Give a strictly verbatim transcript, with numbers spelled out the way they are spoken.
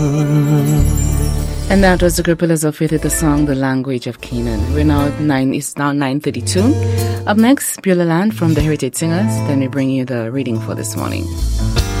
And that was the group Pillars of Faith with the song "The Language of Canaan." We're now at nine. It's now nine thirty-two. Up next, Beulah Land from the Heritage Singers. Then we bring you the reading for this morning.